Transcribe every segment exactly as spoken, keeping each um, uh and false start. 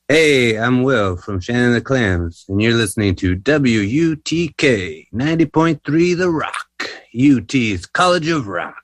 Hey, I'm Will from Shannon the Clams, and you're listening to W U T K ninety point three The Rock, U T's College of Rock.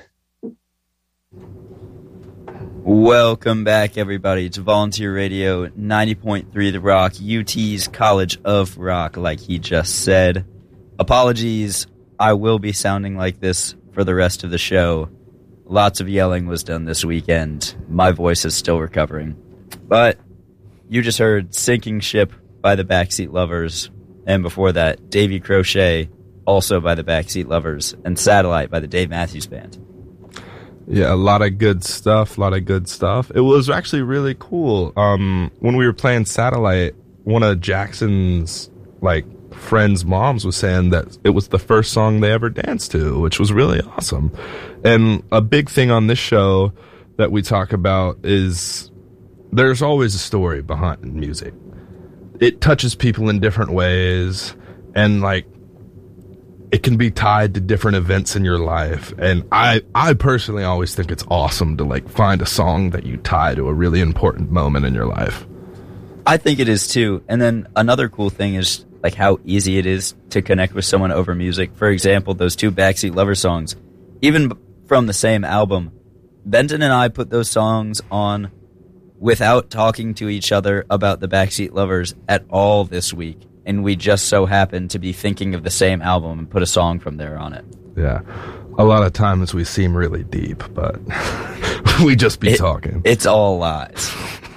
Welcome back, everybody, to Volunteer Radio ninety point three The Rock, U T's College of Rock, like he just said. Apologies, I will be sounding like this for the rest of the show. Lots of yelling was done this weekend. My voice is still recovering. But you just heard Sinking Ship by the Backseat Lovers, and before that, Davy Crochet, also by the Backseat Lovers, and Satellite by the Dave Matthews Band. Yeah, a lot of good stuff, a lot of good stuff. It was actually really cool. Um, when we were playing Satellite, one of Jackson's, like, friends' moms was saying that it was the first song they ever danced to, which was really awesome. And a big thing on this show that we talk about is there's always a story behind music. It touches people in different ways, and like it can be tied to different events in your life. And I, I personally always think it's awesome to like find a song that you tie to a really important moment in your life. I think it is too. And then another cool thing is like how easy it is to connect with someone over music. For example, those two Backseat Lover songs, even from the same album, Benton and I put those songs on without talking to each other about the Backseat Lovers at all this week. And we just so happened to be thinking of the same album and put a song from there on it. Yeah. A lot of times we seem really deep, but we just be it, talking. It's all lies.